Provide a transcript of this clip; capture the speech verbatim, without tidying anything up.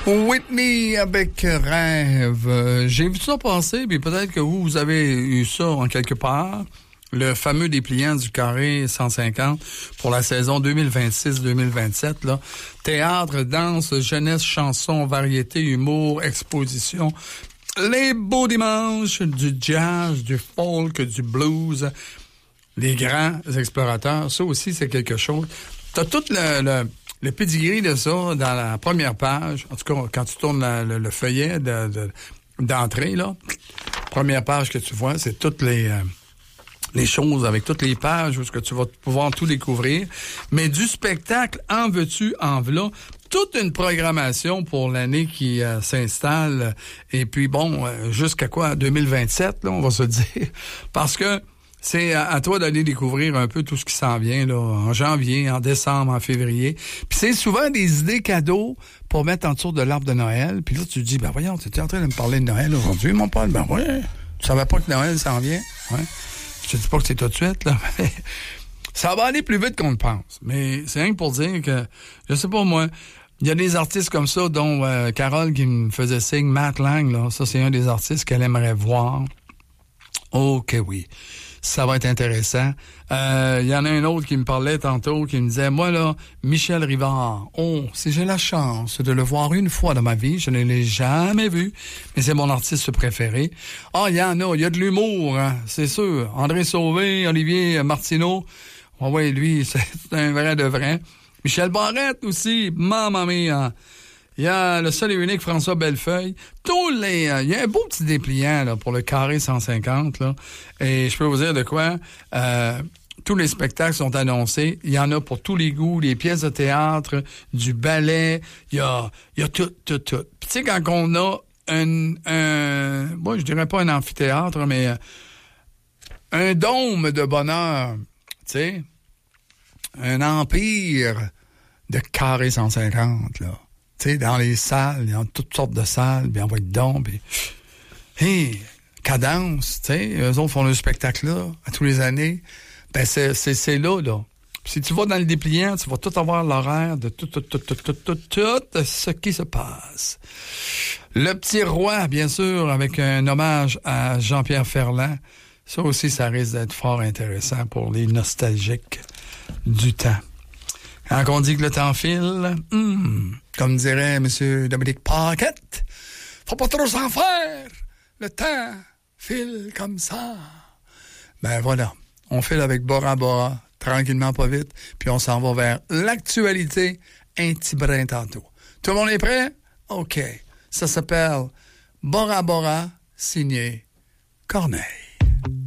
Whitney avec Rêve. Euh, j'ai vu ça passer, puis peut-être que vous, vous avez eu ça en quelque part. Le fameux dépliant du Carré cent cinquante pour la saison deux mille vingt-six deux mille vingt-sept. Là. Théâtre, danse, jeunesse, chansons, variété, humour, exposition. Les beaux dimanches, du jazz, du folk, du blues. Les grands explorateurs, ça aussi, c'est quelque chose. T'as tout le... le Le pedigree de ça, dans la première page, en tout cas, quand tu tournes la, le, le feuillet de, de, d'entrée, là, première page que tu vois, c'est toutes les, euh, les choses avec toutes les pages où ce que tu vas pouvoir tout découvrir. Mais du spectacle, en veux-tu, en v'là, toute une programmation pour l'année qui euh, s'installe. Et puis, bon, euh, jusqu'à quoi? deux mille vingt-sept, là, on va se dire. Parce que c'est à, à toi d'aller découvrir un peu tout ce qui s'en vient là en janvier, en décembre, en février. Puis c'est souvent des idées cadeaux pour mettre en dessous de l'arbre de Noël. Puis là, tu te dis, ben voyons, tu étais en train de me parler de Noël aujourd'hui, mon Paul? Ben ouais, tu savais pas que Noël s'en vient? Ouais. Je te dis pas que c'est tout de suite, là. Ça va aller plus vite qu'on le pense. Mais c'est rien que pour dire que, je sais pas moi, il y a des artistes comme ça, dont euh, Carole qui me faisait signe, Matt Lang, là. Ça, c'est un des artistes qu'elle aimerait voir. Ok, oui. Ça va être intéressant. Il euh, y en a un autre qui me parlait tantôt, qui me disait, moi là, Michel Rivard, oh, si j'ai la chance de le voir une fois dans ma vie, je ne l'ai jamais vu, mais c'est mon artiste préféré. Ah, il y en a, il y a de l'humour, hein, c'est sûr. André Sauvé, Olivier Martineau, oh, ouais, lui, c'est un vrai de vrai. Michel Barrette aussi, maman mia. Il y a le seul et unique François Bellefeuille. Tous les, euh, il y a un beau petit dépliant là pour le Carré cent cinquante là. Et je peux vous dire de quoi. Euh, tous les spectacles sont annoncés. Il y en a pour tous les goûts, les pièces de théâtre, du ballet. Il y a, il y a tout, tout, tout. Puis tu sais quand on a un, un, bon, je dirais pas un amphithéâtre, mais euh, un dôme de bonheur, tu sais, un empire de Carré cent cinquante là. Tu sais, dans les salles, il y a toutes sortes de salles, puis on va être donc, puis... Hé, Cadence, tu sais, eux autres font le spectacle-là, à tous les années. Ben, c'est, c'est, c'est là, là. Puis si tu vas dans le dépliant, tu vas tout avoir l'horaire de tout, tout, tout, tout, tout, tout, tout ce qui se passe. Le Petit Roi, bien sûr, avec un hommage à Jean-Pierre Ferland. Ça aussi, ça risque d'être fort intéressant pour les nostalgiques du temps. Quand on dit que le temps file, hmm, comme dirait M. Dominique Paquette, faut pas trop s'en faire. Le temps file comme ça. Ben voilà, on file avec Bora Bora, tranquillement, pas vite, puis on s'en va vers l'actualité, un petit brin tantôt. Tout le monde est prêt? OK. Ça s'appelle Bora Bora, signé Corneille.